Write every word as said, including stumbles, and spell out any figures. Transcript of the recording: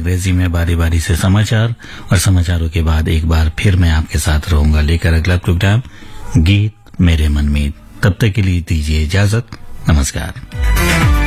अंग्रेजी में बारी बारी से समाचार और समाचारों के बाद एक बार फिर मैं आपके साथ रहूंगा लेकर अगला प्रोग्राम गीत मेरे मन में। तब तक के लिए दीजिए इजाजत। नमस्कार।